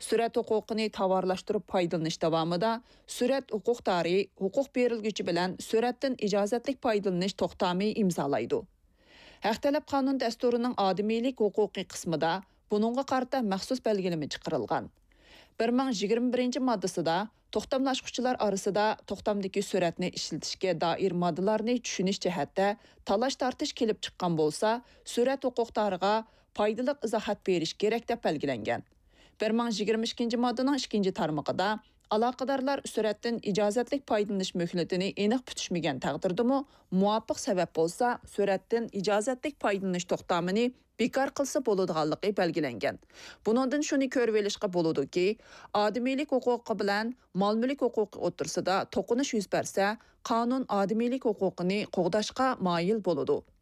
Surat huquqini tovarlashtirib foydalanish davomida surat huquqdori huquq berilgüchi bilan suratdan ijozatlik foydalanish to'xtami imzolaydi. Haq talab qonun dasturining odamiylik huquqiy qismida buningga qarata maxsus belgilama chiqarilgan. 1021-moddasida to'xtamlashquchilar orasida to'xtamdagi suratni ishlatishga doir moddalarni tushunish jihatda talash tortish kelib chiqqan bo'lsa, surat huquqdoriga foydali izohat berish kerak deb belgilangan. 1022-moddaning 2-tarmog'ida aloqadorlar suratdan ijozatlik foydalanish muhlatini aniq tutishmagan taqdirdami, muvofiq sabab bo'lsa, suratdan ijozatlik foydalanish to'xtamini bekor qilsa bo'ladiganligi belgilangan. Buningdan shuni ko'rib olishga bo'ladiki, odamiylik huquqi bilan mol-mulk huquqi o'rtasida to'qinish yuz bersa, qonun odamiylik huquqini qo'g'dashga moyil bo'ladi.